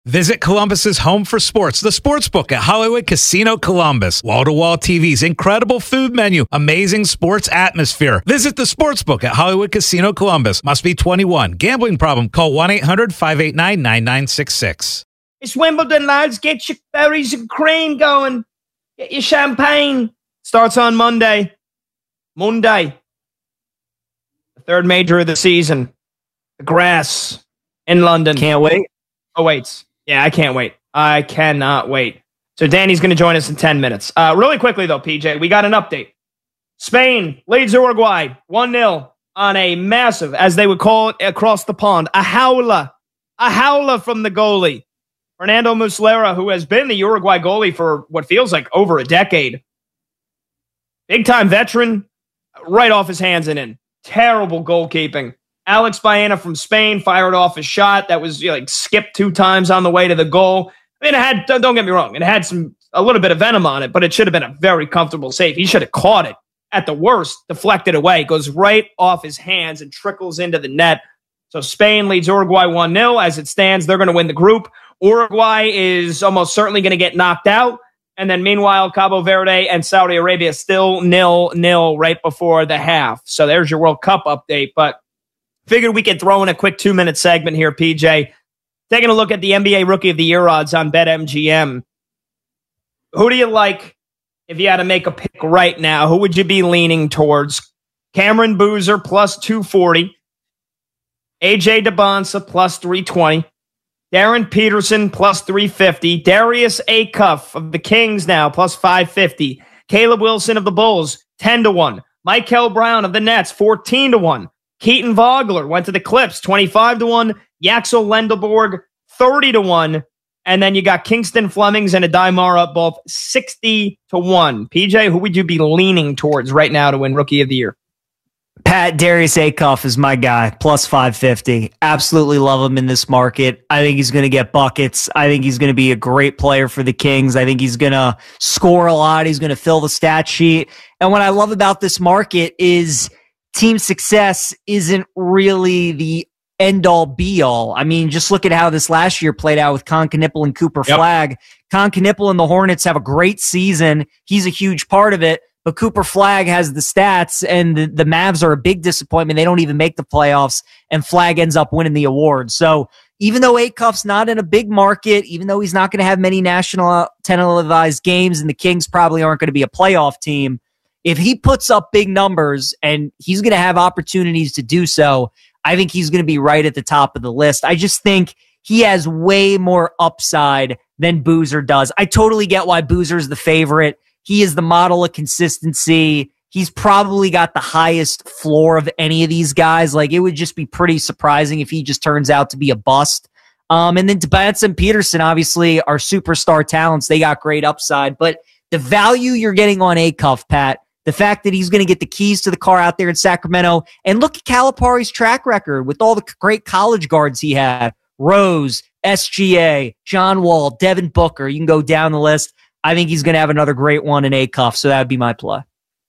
Visit Columbus's home for sports, the Sportsbook at Hollywood Casino Columbus. Wall-to-wall TVs, incredible food menu, amazing sports atmosphere. Visit the Sportsbook at Hollywood Casino Columbus. Must be 21. Gambling problem? Call 1-800-589-9966. It's Wimbledon, lads. Get your berries and cream going. Get your champagne. Starts on Monday. The third major of the season. The grass in London. Can't wait. Oh, wait. Yeah, I can't wait. I cannot wait. So Danny's going to join us in 10 minutes. Really quickly, though, PJ, we got an update. Spain leads Uruguay 1-0 on a massive, as they would call it across the pond, a howler from the goalie. Fernando Muslera, who has been the Uruguay goalie for what feels like over a decade. Big-time veteran, right off his hands and in. Terrible goalkeeping. Alex Baena from Spain fired off a shot that was skipped 2 times on the way to the goal. I mean, it had, don't get me wrong, it had a little bit of venom on it, but it should have been a very comfortable save. He should have caught it. At the worst, deflected away. It goes right off his hands and trickles into the net. So Spain leads Uruguay 1-0. As it stands, they're going to win the group. Uruguay is almost certainly going to get knocked out. And then meanwhile, Cabo Verde and Saudi Arabia still 0-0 right before the half. So there's your World Cup update. But figured we could throw in a quick 2-minute segment here, PJ. Taking a look at the NBA Rookie of the Year odds on BetMGM. Who do you like if you had to make a pick right now? Who would you be leaning towards? Cameron Boozer plus 240. AJ DeBonsa plus 320. Darren Peterson plus 350. Darius Acuff of the Kings now plus 550. Caleb Wilson of the Bulls 10-1. Michael Brown of the Nets 14-1. Keaton Vogler went to the Clips, 25-1. Yaxel Lendelborg, 30-1. And then you got Kingston Flemings and Adai Mara, both 60-1. PJ, who would you be leaning towards right now to win Rookie of the Year? Pat, Darius Acuff is my guy, plus 550. Absolutely love him in this market. I think he's going to get buckets. I think he's going to be a great player for the Kings. I think he's going to score a lot. He's going to fill the stat sheet. And what I love about this market is team success isn't really the end-all, be-all. I mean, just look at how this last year played out with Con Knippel and Cooper Flagg. Con Knippel and the Hornets have a great season. He's a huge part of it, but Cooper Flagg has the stats, and the Mavs are a big disappointment. They don't even make the playoffs, and Flagg ends up winning the award. So even though Acuff's not in a big market, even though he's not going to have many national televised games, and the Kings probably aren't going to be a playoff team, if he puts up big numbers and he's going to have opportunities to do so, I think he's going to be right at the top of the list. I just think he has way more upside than Boozer does. I totally get why Boozer's the favorite. He is the model of consistency. He's probably got the highest floor of any of these guys. Like, it would just be pretty surprising if he just turns out to be a bust. And then DeBonsa and Peterson, obviously, are superstar talents. They got great upside. But the value you're getting on Acuff, Pat, the fact that he's going to get the keys to the car out there in Sacramento, and look at Calipari's track record with all the great college guards he had. Rose, SGA, John Wall, Devin Booker. You can go down the list. I think he's going to have another great one in Acuff, so that would be my play.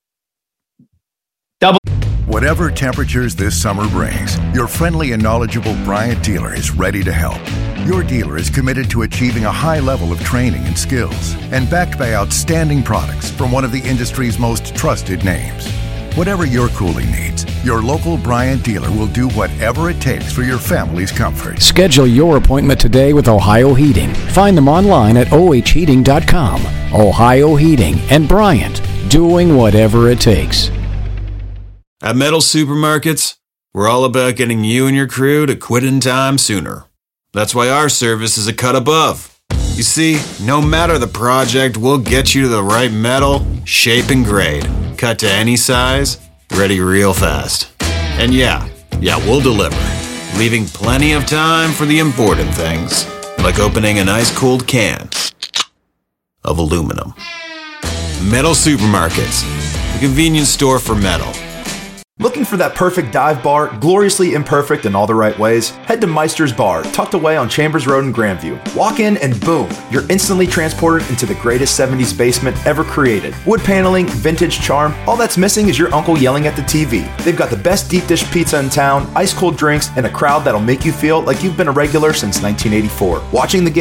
Whatever temperatures this summer brings, your friendly and knowledgeable Bryant dealer is ready to help. Your dealer is committed to achieving a high level of training and skills, and backed by outstanding products from one of the industry's most trusted names. Whatever your cooling needs, your local Bryant dealer will do whatever it takes for your family's comfort. Schedule your appointment today with Ohio Heating. Find them online at ohheating.com. Ohio Heating and Bryant, doing whatever it takes. At Metal Supermarkets, we're all about getting you and your crew to quit in time sooner. That's why our service is a cut above. You see, no matter the project, we'll get you to the right metal, shape, and grade. Cut to any size, ready real fast. And yeah, we'll deliver, leaving plenty of time for the important things, like opening an ice-cold can of aluminum. Metal Supermarkets, the convenience store for metal. Looking for that perfect dive bar, gloriously imperfect in all the right ways? Head to Meister's Bar, tucked away on Chambers Road in Grandview. Walk in and boom, you're instantly transported into the greatest 70s basement ever created. Wood paneling, vintage charm, all that's missing is your uncle yelling at the TV. They've got the best deep dish pizza in town, ice cold drinks, and a crowd that'll make you feel like you've been a regular since 1984. Watching the game